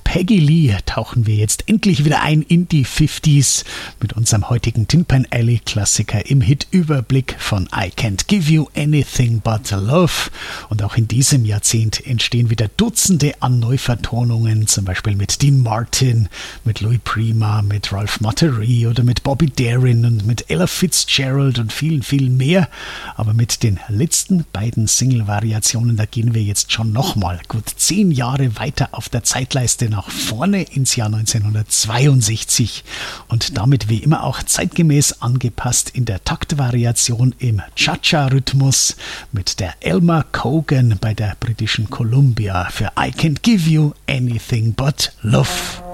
Peggy Lee tauchen wir jetzt endlich wieder ein in die 50s mit unserem heutigen Tin Pan Alley Klassiker im Hit-Überblick von I Can't Give You Anything But Love. Und auch in diesem Jahrzehnt entstehen wieder Dutzende an Neuvertonungen, zum Beispiel mit Dean Martin, mit Louis Prima, mit Ralph Materie oder mit Bobby Darin und mit Ella Fitzgerald und vielen, vielen mehr. Aber mit den letzten beiden Single-Variationen, da gehen wir jetzt schon nochmal gut 10 Jahre weiter auf der Zeitleiste nach vorne ins Jahr 1962 und damit wie immer auch zeitgemäß angepasst in der Taktvariation im Cha-Cha-Rhythmus mit der Elmer Cogan bei der britischen Columbia für I Can't Give You Anything But Love.